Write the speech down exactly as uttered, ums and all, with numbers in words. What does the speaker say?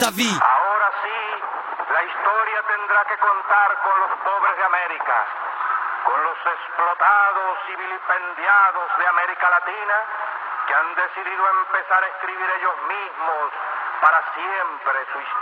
ta vie. Ahora sí, la historia tendrá que contar con los pobres de América, con los explotados y vilipendiados de América Latina, que han decidido empezar a escribir ellos mismos para siempre su historia.